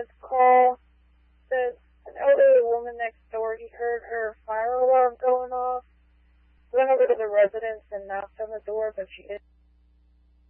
his call that an elderly woman next door, he heard her fire alarm going off. Went over to the residence and knocked on the door, but she didn't